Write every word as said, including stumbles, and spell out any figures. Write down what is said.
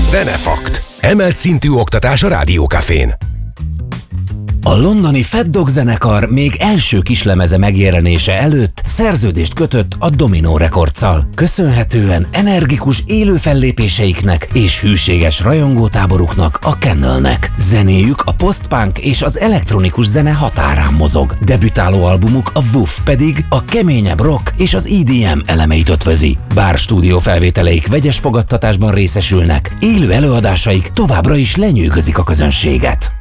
Zenefakt. Emelt szintű oktatás a Rádiókafén. A londoni Fat Dog zenekar még első kislemeze megjelenése előtt szerződést kötött a Domino Recordsszal. Köszönhetően energikus élő fellépéseiknek és hűséges rajongótáboruknak, a Kennelnek. Zenéjük a post-punk és az elektronikus zene határán mozog. Debütáló albumuk, a Woof pedig a keményebb rock és az E D M elemeit ötvözi. Bár stúdiófelvételeik vegyes fogadtatásban részesülnek, élő előadásaik továbbra is lenyűgözik a közönséget.